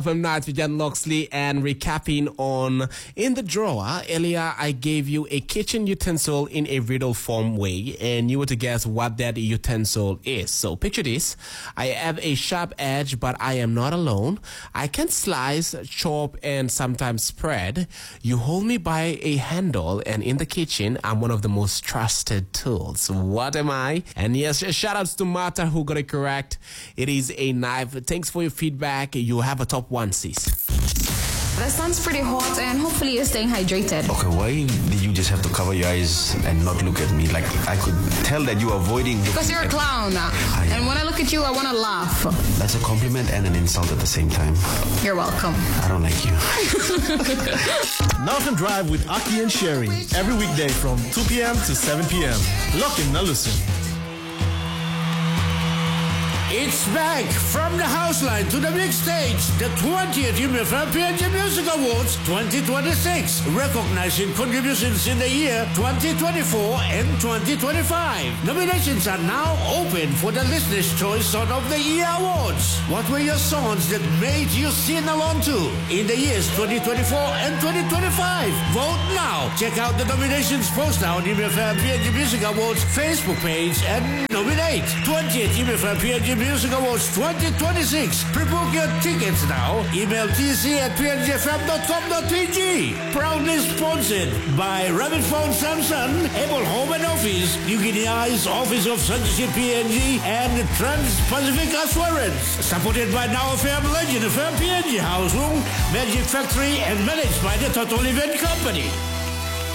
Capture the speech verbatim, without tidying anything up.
From Night with Jan Loxley, and recapping on In the Drawer. Earlier, I gave you a kitchen utensil in a riddle form way, and you were to guess what that utensil is. So picture this. I have a sharp edge, but I am not alone. I can slice, chop, and sometimes spread. You hold me by a handle, and in the kitchen, I'm one of the most trusted tools. What am I? And yes, shout outs to Martha who got it correct. It is a knife. Thanks for your feedback. You have a top one, sis. The sun's pretty hot and hopefully you're staying hydrated. Okay, why did you just have to cover your eyes and not look at me? Like, I could tell that you are avoiding... Because you're a clown. I, and when I look at you, I want to laugh. That's a compliment and an insult at the same time. You're welcome. I don't like you. Northern Drive with Aki and Sherry. Every weekday from two p.m. to seven p.m. Lock in, now listen. It's back from the house line to the big stage, the twentieth UniFM P N G Music Awards twenty twenty-six, recognizing contributions in the year twenty twenty-four and twenty twenty-five. Nominations are now open for the Listener's Choice Song of the Year Awards. What were your songs that made you sing along to in the years twenty twenty-four and twenty twenty-five? Vote now. Check out the nominations poster on UniFM P N G Music Awards Facebook page and nominate. twentieth UniFM P N G Music Awards twenty twenty-six. Pre-book your tickets now. Email t c at p n g f m dot com dot p g. Proudly sponsored by Rabbit Phone Samsung, Apple Home and Office, New Guinea Eyes, Office of Censorship P N G, and Trans-Pacific Assurance. Supported by Now F M Legend F M P N G House Room, Magic Factory, and managed by the Total Event Company.